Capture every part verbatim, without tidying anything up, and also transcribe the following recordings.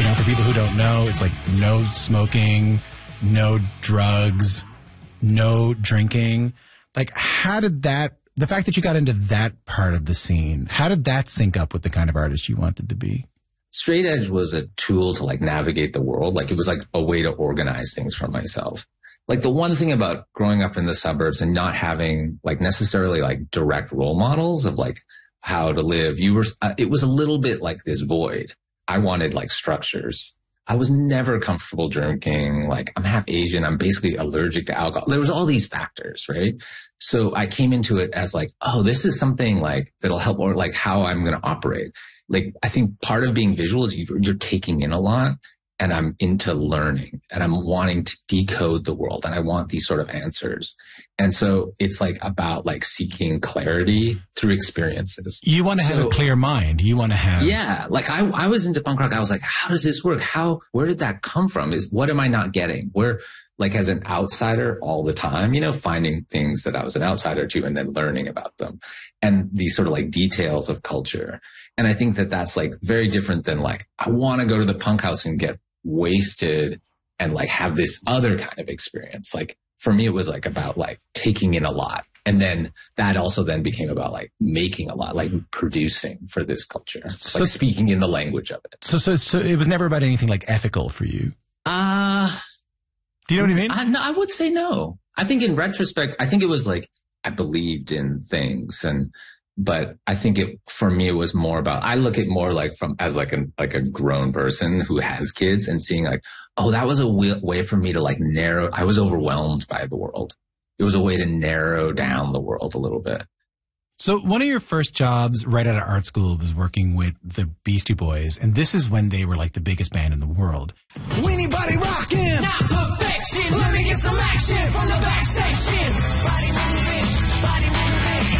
know, for people who don't know, it's like no smoking, no drugs, no drinking. Like, how did that, the fact that you got into that part of the scene, how did that sync up with the kind of artist you wanted to be? Straight edge was a tool to like navigate the world. Like it was like a way to organize things for myself. Like the one thing about growing up in the suburbs and not having like necessarily like direct role models of like how to live, you were, uh, it was a little bit like this void. I wanted like structures. I was never comfortable drinking. Like I'm half Asian. I'm basically allergic to alcohol. There was all these factors, right? So I came into it as like, oh, this is something like that'll help, or like how I'm going to operate. Like I think part of being visual is you, you're taking in a lot. And I'm into learning and I'm wanting to decode the world and I want these sort of answers. And so it's like about like seeking clarity through experiences. You want to have so, a clear mind. You want to have. Yeah. Like I, I was into punk rock. I was like, how does this work? How, where did that come from? Is what am I not getting? Where, like as an outsider all the time, you know, finding things that I was an outsider to and then learning about them and these sort of like details of culture. And I think that that's like very different than like, I want to go to the punk house and get wasted and like have this other kind of experience. Like for me, it was like about like taking in a lot. And then that also then became about like making a lot, like producing for this culture, so, like speaking in the language of it. So, so, so it was never about anything like ethical for you. Uh, do you know what I mean? I, no, I would say no. I think in retrospect, I think it was like, I believed in things and, but I think it, for me, it was more about, I look at more like from, as like a, like a grown person who has kids and seeing like, oh, that was a way, way for me to like narrow. I was overwhelmed by the world. It was a way to narrow down the world a little bit. So one of your first jobs right out of art school was working with the Beastie Boys. And this is when they were like the biggest band in the world. Anybody rocking? Not perfection. Let me get some action from the back section. Body moving, body moving.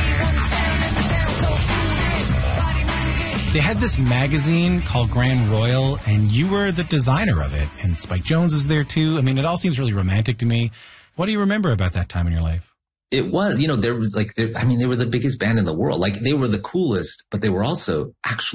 They had this magazine called Grand Royal, and you were the designer of it. And Spike Jonze was there too. I mean, it all seems really romantic to me. What do you remember about that time in your life? It was, you know, there was like, I mean, they were the biggest band in the world. Like they were the coolest, but they were also actually